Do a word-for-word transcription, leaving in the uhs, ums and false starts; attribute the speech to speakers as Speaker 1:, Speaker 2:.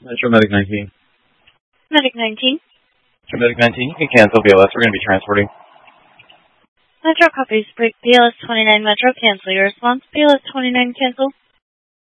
Speaker 1: Metro Medic nineteen.
Speaker 2: Medic nineteen.
Speaker 1: Metro Medic nineteen, you can cancel B L S. We're going to be transporting.
Speaker 2: Metro copies. B L S twenty-nine Metro, cancel your response. B L S twenty-nine, cancel.